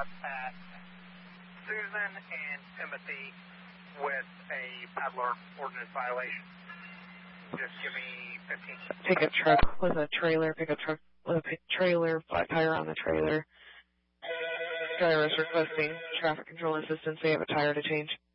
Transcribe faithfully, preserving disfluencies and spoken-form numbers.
shot at Susan and Timothy with a paddler ordinance violation. Just give me fifteen. Pickup truck with a trailer, pickup truck with a trailer, flat tire on the trailer. Driver is requesting traffic control assistance. They have a tire to change.